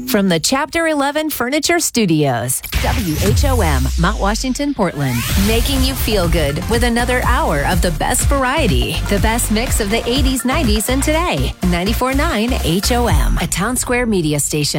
From the Chapter 11 Furniture Studios, WHOM, Mount Washington, Portland. Making you feel good with another hour of the best variety. The best mix of the 80s, 90s, and today. 94.9 HOM, a Town Square media station.